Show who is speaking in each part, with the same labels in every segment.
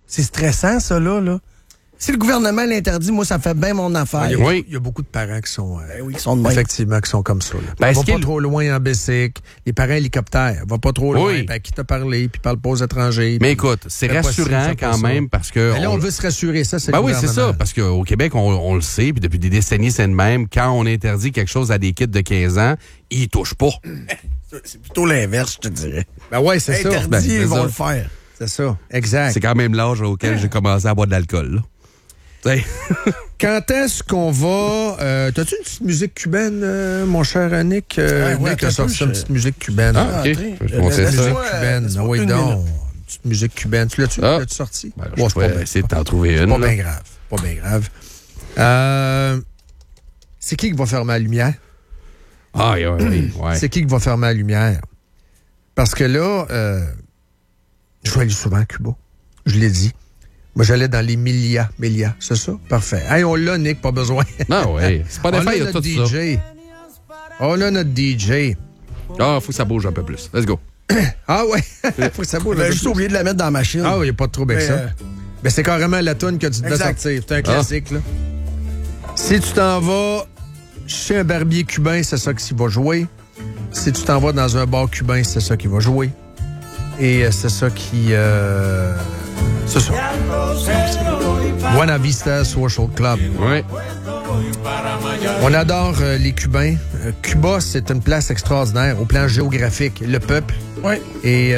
Speaker 1: C'est stressant, ça, là. Si le gouvernement l'interdit, moi, ça fait bien mon affaire.
Speaker 2: Il y a beaucoup de parents qui sont,
Speaker 1: qui sont de même.
Speaker 2: effectivement, qui sont comme ça. Va pas trop loin en bicycle. Les parents hélicoptères, va pas trop loin. À qui t'a parlé, puis parle pas aux étrangers.
Speaker 3: Mais écoute, c'est rassurant quand même parce que...
Speaker 2: Mais là, on veut se rassurer, ça, c'est le
Speaker 3: oui,
Speaker 2: gouvernement.
Speaker 3: c'est ça, parce qu'au Québec, on le sait, puis depuis des décennies, c'est le même. Quand on interdit quelque chose à des kids de 15 ans, ils touchent pas.
Speaker 1: C'est plutôt l'inverse, je te dirais.
Speaker 2: Ben ouais, c'est ça.
Speaker 1: Interdit, ils vont le faire.
Speaker 2: C'est ça, exact.
Speaker 3: C'est quand même l'âge auquel j'ai commencé à boire de l'alcool, là.
Speaker 2: Quand est-ce qu'on va... t'as-tu une petite musique cubaine, mon cher Nick? Nick a sorti une petite musique cubaine.
Speaker 3: Ah, OK.
Speaker 2: Une musique cubaine. Oui, donc. Une petite musique cubaine. Tu l'as-tu sorti?
Speaker 3: Je vais essayer de t'en trouver une.
Speaker 2: Pas bien grave. Pas bien grave. C'est qui va fermer la lumière?
Speaker 3: Ah, oui.
Speaker 2: C'est qui va fermer la lumière? Parce que là, je vais aller souvent à Cuba. Je l'ai dit. Moi, j'allais dans les Melia, c'est ça? Parfait. Hey, on l'a, Nick, pas besoin.
Speaker 3: Ah oui, c'est pas d'affaire, il y a tout
Speaker 2: DJ. On a notre DJ.
Speaker 3: Ah, faut que ça bouge un peu plus. Let's go.
Speaker 2: Ah ouais, faut que ça bouge un peu plus.
Speaker 1: J'ai juste oublié de la mettre dans la machine.
Speaker 2: Ah oui, il n'y a pas de trouble avec ça. Mais c'est carrément la toune que tu devais sortir. C'est un classique, là. Si tu t'en vas chez un barbier cubain, c'est ça qui va jouer. Si tu t'en vas dans un bar cubain, c'est ça qui va jouer. Et c'est ça qui... c'est ça. Buena Vista Social Club.
Speaker 3: Oui.
Speaker 2: On adore les Cubains. Cuba, c'est une place extraordinaire au plan géographique. Le peuple est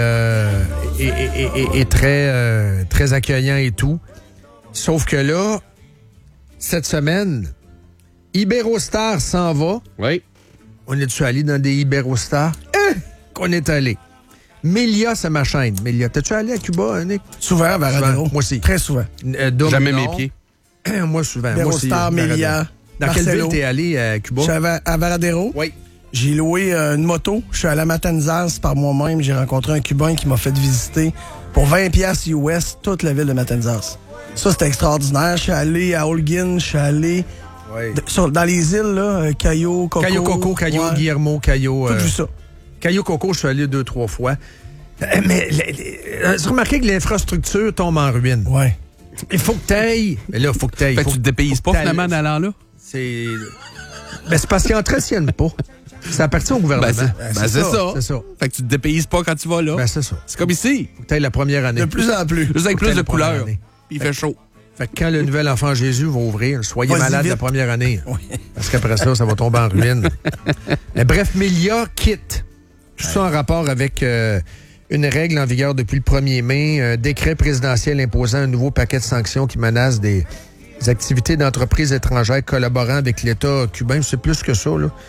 Speaker 2: très, très accueillant et tout. Sauf que là, cette semaine, Iberostar s'en va.
Speaker 3: Oui.
Speaker 2: On est-tu allé dans des Iberostar? Qu'on est allé. Melia, c'est ma chaîne. Melia, t'es-tu allé à Cuba, Nick?
Speaker 1: Souvent, à Varadero.
Speaker 2: Moi aussi.
Speaker 1: Très souvent.
Speaker 3: Jamais mes pieds.
Speaker 2: Moi, souvent.
Speaker 1: Iberostar, Melia.
Speaker 2: Dans quelle ville t'es allé à Cuba?
Speaker 1: Je suis à Varadero.
Speaker 2: Oui.
Speaker 1: J'ai loué une moto. Je suis allé à Matanzas par moi-même. J'ai rencontré un Cubain qui m'a fait visiter pour 20$ US toute la ville de Matanzas. Ça, c'était extraordinaire. Je suis allé à Holguin. Je suis allé dans les îles, là, Cayo, Coco.
Speaker 2: Cayo Coco, Cayo Guillermo, Cayo...
Speaker 1: Tout vu ça.
Speaker 2: Cayo Coco, je suis allé 2-3 fois. Mais j'ai remarqué que l'infrastructure tombe en ruine.
Speaker 1: Ouais.
Speaker 2: Il faut que t'ailles. Mais là, il faut que t'ailles.
Speaker 3: Fait que tu te dépayses pas finalement en allant là?
Speaker 2: C'est parce qu'ils n'entretiennent pas. Ça appartient au gouvernement.
Speaker 3: C'est ça. Fait que tu te dépayses pas quand tu vas là.
Speaker 2: C'est ça.
Speaker 3: C'est comme ici.
Speaker 2: Faut que t'ailles la première année.
Speaker 1: De plus en plus.
Speaker 3: Juste avec plus de couleurs. Puis il fait chaud.
Speaker 2: Fait que quand le nouvel enfant Jésus va ouvrir, soyez malade la première année. Oui. Parce qu'après ça va tomber en ruine. Mais bref, Melia quitte. Tout ça en rapport avec une règle en vigueur depuis le 1er mai, un décret présidentiel imposant un nouveau paquet de sanctions qui menace des activités d'entreprises étrangères collaborant avec l'État cubain. C'est plus que ça, là.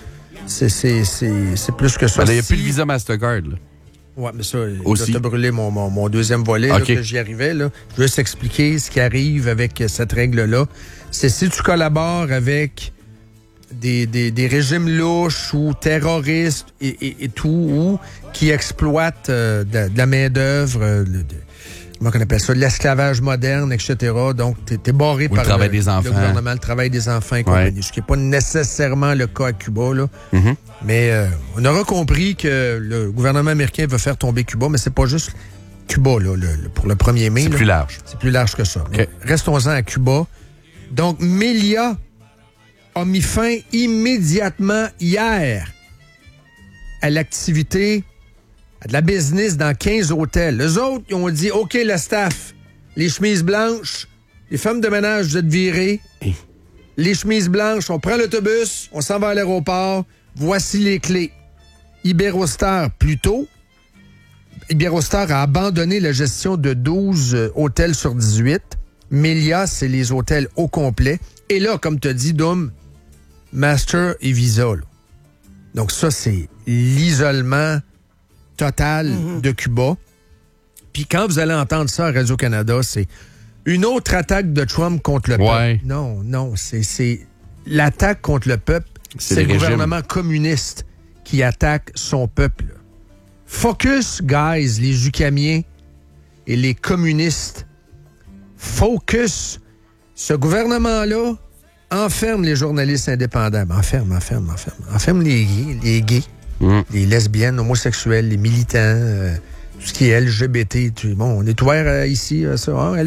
Speaker 2: C'est plus que ça.
Speaker 3: Il n'y a plus de visa Mastercard, là.
Speaker 2: Oui, mais ça, t'as brûlé mon deuxième volet, là, que j'y arrivais. Là. Je veux juste expliquer ce qui arrive avec cette règle-là. C'est si tu collabores avec des régimes louches ou terroristes et tout, ou qui exploitent de la main-d'œuvre, comment on appelle ça, de l'esclavage moderne, etc. Donc, t'es barré par
Speaker 3: travail des enfants.
Speaker 2: Le gouvernement, le travail des enfants et compagnie. Ce qui n'est pas nécessairement le cas à Cuba, là.
Speaker 3: Mm-hmm.
Speaker 2: Mais on aura compris que le gouvernement américain veut faire tomber Cuba, mais c'est pas juste Cuba, là, pour le 1er mai.
Speaker 3: C'est plus large.
Speaker 2: C'est plus large que ça.
Speaker 3: Okay.
Speaker 2: Restons-en à Cuba. Donc, Melia a mis fin immédiatement hier à l'activité, à de la business dans 15 hôtels. Eux autres, ils ont dit, OK, le staff, les chemises blanches, les femmes de ménage, vous êtes virées. Les chemises blanches, on prend l'autobus, on s'en va à l'aéroport, voici les clés. Iberostar, plus tôt, Iberostar a abandonné la gestion de 12 hôtels sur 18. Melia, c'est les hôtels au complet. Et là, comme tu as dit, Dom, Master et Visa. Là. Donc ça, c'est l'isolement total de Cuba. Puis quand vous allez entendre ça à Radio-Canada, c'est une autre attaque de Trump contre le peuple. Non, c'est l'attaque contre le peuple. C'est le gouvernement communiste qui attaque son peuple. Focus, guys, les Jucamiens et les communistes. Focus. Ce gouvernement-là enferme les journalistes indépendants. Enferme les gays, les lesbiennes, homosexuels, les militants, tout ce qui est LGBT. Bon, on est ouvert ici, ça.